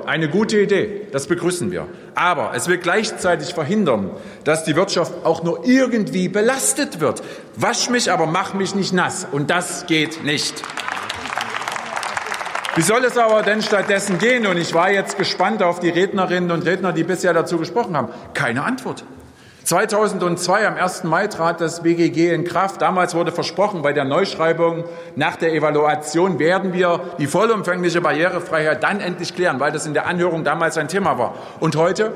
eine gute Idee, das begrüßen wir. Aber es will gleichzeitig verhindern, dass die Wirtschaft auch nur irgendwie belastet wird. Wasch mich, aber mach mich nicht nass. Und das geht nicht. Wie soll es aber denn stattdessen gehen? Und ich war jetzt gespannt auf die Rednerinnen und Redner, die bisher dazu gesprochen haben. Keine Antwort. 2002, am 1. Mai, trat das BGG in Kraft. Damals wurde versprochen, bei der Neuschreibung nach der Evaluation werden wir die vollumfängliche Barrierefreiheit dann endlich klären, weil das in der Anhörung damals ein Thema war. Und heute,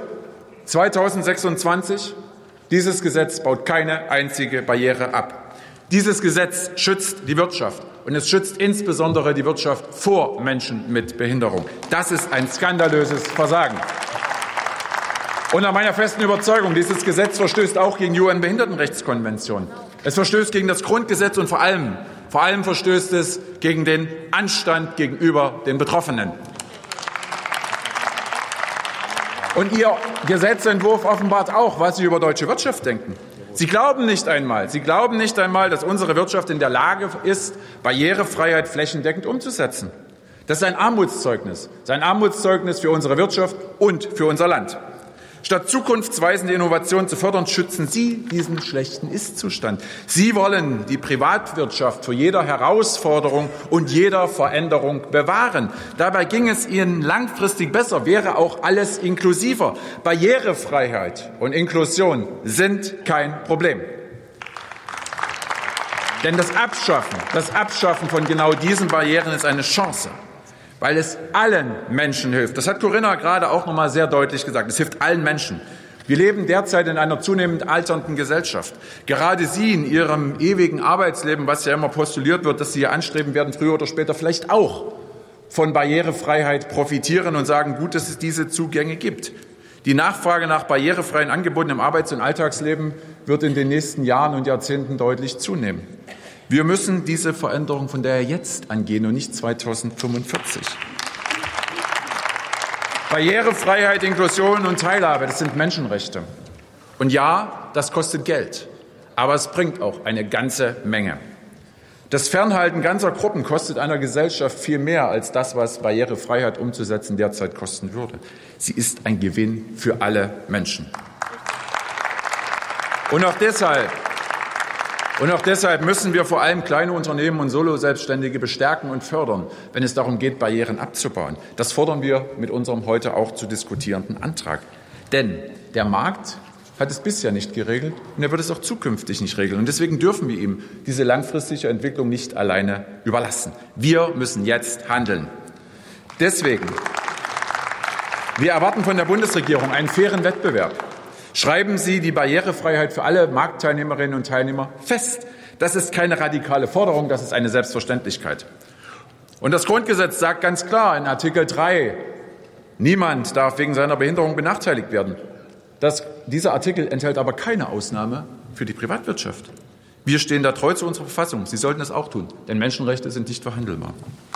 2026, dieses Gesetz baut keine einzige Barriere ab. Dieses Gesetz schützt die Wirtschaft. Und es schützt insbesondere die Wirtschaft vor Menschen mit Behinderung. Das ist ein skandalöses Versagen. Und nach meiner festen Überzeugung, dieses Gesetz verstößt auch gegen die UN-Behindertenrechtskonvention. Es verstößt gegen das Grundgesetz und vor allem verstößt es gegen den Anstand gegenüber den Betroffenen. Und Ihr Gesetzentwurf offenbart auch, was Sie über deutsche Wirtschaft denken. Sie glauben nicht einmal, dass unsere Wirtschaft in der Lage ist, Barrierefreiheit flächendeckend umzusetzen. Das ist ein Armutszeugnis. Das ist ein Armutszeugnis für unsere Wirtschaft und für unser Land. Statt zukunftsweisende Innovationen zu fördern, schützen Sie diesen schlechten Ist-Zustand. Sie wollen die Privatwirtschaft vor jeder Herausforderung und jeder Veränderung bewahren. Dabei ging es Ihnen langfristig besser, wäre auch alles inklusiver. Barrierefreiheit und Inklusion sind kein Problem. Denn das Abschaffen von genau diesen Barrieren ist eine Chance, weil es allen Menschen hilft. Das hat Corinna gerade auch noch mal sehr deutlich gesagt. Es hilft allen Menschen. Wir leben derzeit in einer zunehmend alternden Gesellschaft. Gerade Sie in Ihrem ewigen Arbeitsleben, was ja immer postuliert wird, dass Sie hier anstreben werden, früher oder später vielleicht auch von Barrierefreiheit profitieren und sagen, gut, dass es diese Zugänge gibt. Die Nachfrage nach barrierefreien Angeboten im Arbeits- und Alltagsleben wird in den nächsten Jahren und Jahrzehnten deutlich zunehmen. Wir müssen diese Veränderung von daher jetzt angehen und nicht 2045. Barrierefreiheit, Inklusion und Teilhabe, das sind Menschenrechte. Und ja, das kostet Geld, aber es bringt auch eine ganze Menge. Das Fernhalten ganzer Gruppen kostet einer Gesellschaft viel mehr als das, was Barrierefreiheit umzusetzen derzeit kosten würde. Sie ist ein Gewinn für alle Menschen. Und auch deshalb müssen wir vor allem kleine Unternehmen und Solo-Selbstständige bestärken und fördern, wenn es darum geht, Barrieren abzubauen. Das fordern wir mit unserem heute auch zu diskutierenden Antrag. Denn der Markt hat es bisher nicht geregelt und er wird es auch zukünftig nicht regeln. Und deswegen dürfen wir ihm diese langfristige Entwicklung nicht alleine überlassen. Wir müssen jetzt handeln. Deswegen, wir erwarten von der Bundesregierung einen fairen Wettbewerb. Schreiben Sie die Barrierefreiheit für alle Marktteilnehmerinnen und Teilnehmer fest. Das ist keine radikale Forderung, das ist eine Selbstverständlichkeit. Und das Grundgesetz sagt ganz klar in Artikel 3, niemand darf wegen seiner Behinderung benachteiligt werden. Dieser Artikel enthält aber keine Ausnahme für die Privatwirtschaft. Wir stehen da treu zu unserer Verfassung. Sie sollten es auch tun, denn Menschenrechte sind nicht verhandelbar.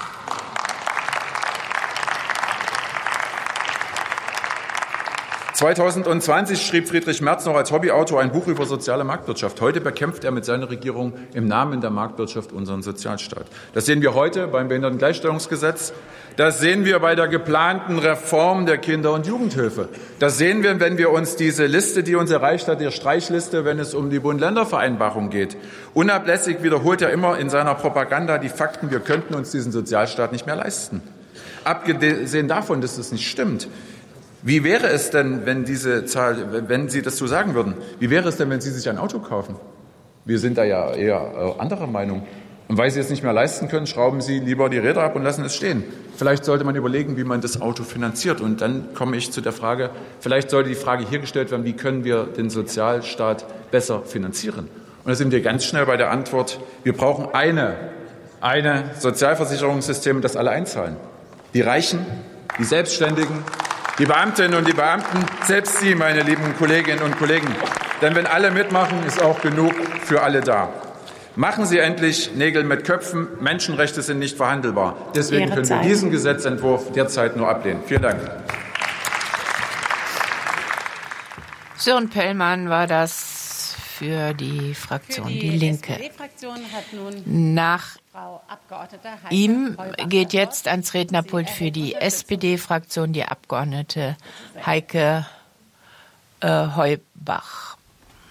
2020 schrieb Friedrich Merz noch als Hobbyautor ein Buch über soziale Marktwirtschaft. Heute bekämpft er mit seiner Regierung im Namen der Marktwirtschaft unseren Sozialstaat. Das sehen wir heute beim Behindertengleichstellungsgesetz. Das sehen wir bei der geplanten Reform der Kinder- und Jugendhilfe. Das sehen wir, wenn wir uns diese Liste, die uns erreicht hat, die Streichliste, wenn es um die Bund-Länder-Vereinbarung geht. Unablässig wiederholt er immer in seiner Propaganda die Fakten, wir könnten uns diesen Sozialstaat nicht mehr leisten. Abgesehen davon, dass das nicht stimmt. Wie wäre es denn, wenn Sie das so sagen würden? Wie wäre es denn, wenn Sie sich ein Auto kaufen? Wir sind da ja eher anderer Meinung. Und weil Sie es nicht mehr leisten können, schrauben Sie lieber die Räder ab und lassen es stehen. Vielleicht sollte man überlegen, wie man das Auto finanziert. Und dann komme ich zu der Frage, vielleicht sollte die Frage hier gestellt werden, wie können wir den Sozialstaat besser finanzieren? Und da sind wir ganz schnell bei der Antwort, wir brauchen eine Sozialversicherungssystem, das alle einzahlen. Die Reichen, die Selbstständigen, die Beamtinnen und die Beamten, selbst Sie, meine lieben Kolleginnen und Kollegen. Denn wenn alle mitmachen, ist auch genug für alle da. Machen Sie endlich Nägel mit Köpfen. Menschenrechte sind nicht verhandelbar. Deswegen können wir diesen Gesetzentwurf derzeit nur ablehnen. Vielen Dank. Sören Pellmann war das für die Fraktion Die Linke. Nach ihm geht jetzt ans Rednerpult für die SPD-Fraktion die Abgeordnete Heike Heubach.